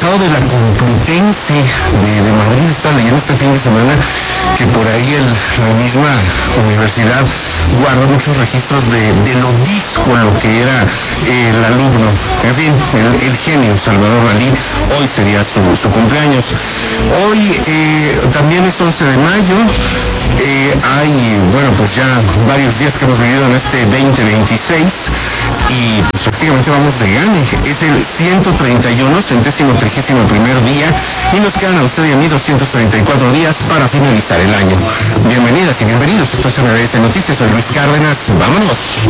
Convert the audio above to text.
estado de la Complutense de Madrid. Estaba leyendo este fin de semana que por ahí la misma universidad guardó muchos registros de lo disco, lo que era el alumno. En fin, el genio Salvador Dalí. Hoy sería su cumpleaños. Hoy también es 11 de mayo. Hay, bueno, pues ya varios días que hemos vivido en este 2026 y pues prácticamente vamos de gane. Es el 131, 131º día y nos quedan a usted y a mí 234 días para finalizar el año. Bienvenidas y bienvenidos. Esto es MBS Noticias. Soy Luis Cárdenas. Vámonos.